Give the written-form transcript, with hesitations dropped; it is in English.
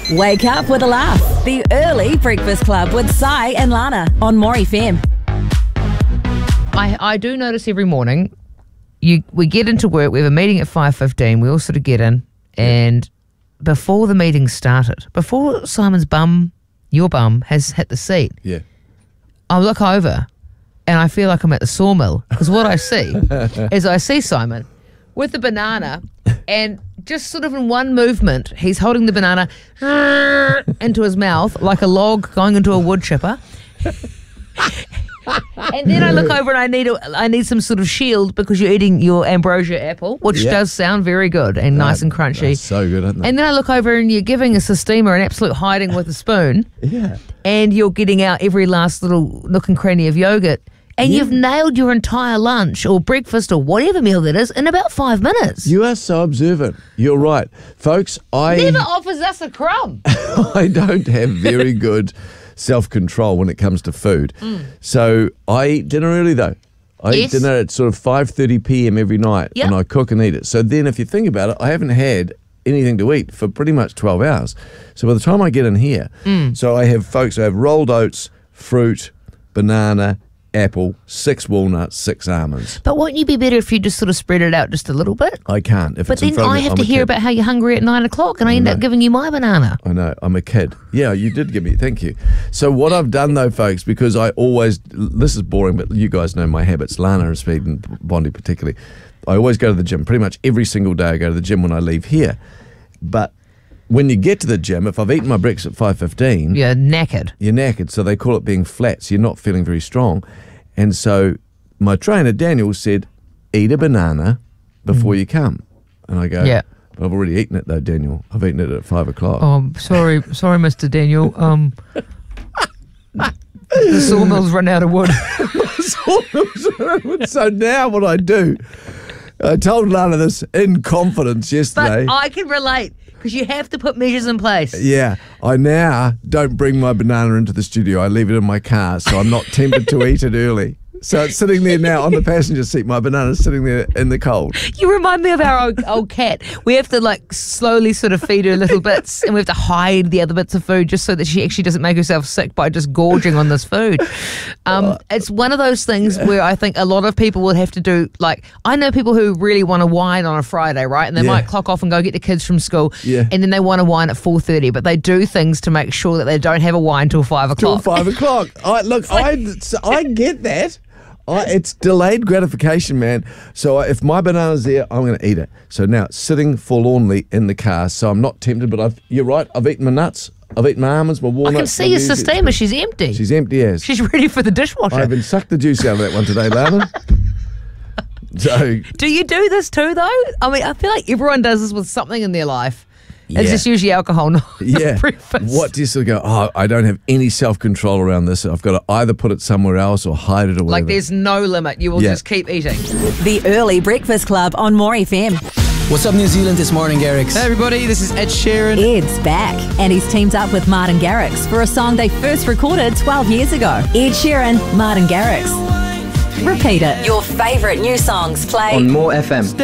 Wake up with a laugh. The Early Breakfast Club with Sai and Lana on More FM. I do notice every morning we get into work, we have a meeting at 5:15, we all sort of get in, and before the meeting started, before Simon's bum, your bum, has hit the seat, I look over and I feel like I'm at the sawmill, because what I see is I see Simon with the banana, and just sort of in one movement, he's holding the banana into his mouth like a log going into a wood chipper. And then I look over and I need some sort of shield because you're eating your ambrosia apple, which does sound very good and nice and crunchy. That's so good, isn't it? And then I look over and you're giving us a steamer an absolute hiding with a spoon. Yeah. And you're getting out every last little nook and cranny of yogurt. And you've nailed your entire lunch or breakfast or whatever meal that is in about 5 minutes. You are so observant. You're right. Folks, Never offers us a crumb. I don't have very good self-control when it comes to food. So I eat dinner early, though. I eat dinner at sort of 5:30 p.m. every night, and I cook and eat it. So then if you think about it, I haven't had anything to eat for pretty much 12 hours. So by the time I get in here, so I have rolled oats, fruit, banana, apple, 6 walnuts, 6 almonds. But won't you be better if you just sort of spread it out just a little bit? I can't. But then I have to hear about how you're hungry at 9 o'clock and I end up giving you my banana. I know. I'm a kid. Yeah, you did give me. Thank you. So what I've done though, folks, because I always, this is boring, but you guys know my habits, Lana and Speed and Bondi particularly. I always go to the gym. Pretty much every single day I go to the gym when I leave here. But when you get to the gym, if I've eaten my breakfast at 5:15... You're knackered. You're knackered. So they call it being flat. So you're not feeling very strong. And so my trainer, Daniel, said, eat a banana before you come. And I go, but I've already eaten it though, Daniel. I've eaten it at 5 o'clock. Oh, sorry, Mr. Daniel. The sawmill's run out of wood. So now what I do, I told Lana this in confidence yesterday. But I can relate. Because you have to put measures in place. Yeah. I now don't bring my banana into the studio. I leave it in my car so I'm not tempted to eat it early. So it's sitting there now on the passenger seat. My banana's sitting there in the cold. You remind me of our old cat. We have to like slowly sort of feed her little bits and we have to hide the other bits of food just so that she actually doesn't make herself sick by just gorging on this food. It's one of those things where I think a lot of people will have to do, like, I know people who really want to wine on a Friday, right? And they might clock off and go get the kids from school and then they want to wine at 4:30, but they do things to make sure that they don't have a wine till 5 o'clock. Till 5 o'clock. I get that. It's delayed gratification, man. So if my banana's there, I'm going to eat it. So now it's sitting forlornly in the car, so I'm not tempted, but you're right, I've eaten my nuts, I've eaten my almonds, my walnuts. I can see your systema, she's empty. She's empty as. She's ready for the dishwasher. I haven't sucked the juice out of that one today, Lana. So, do you do this too, though? I mean, I feel like everyone does this with something in their life. It's just usually alcohol, not breakfast. What do you sort of go, I don't have any self-control around this. I've got to either put it somewhere else or hide it or whatever. Like there's no limit. You will just keep eating. The Early Breakfast Club on More FM. What's up, New Zealand? It's Martin Garrix. Hey, everybody. This is Ed Sheeran. Ed's back, and he's teamed up with Martin Garrix for a song they first recorded 12 years ago. Ed Sheeran, Martin Garrix. Repeat it. Your favourite new songs play on More FM.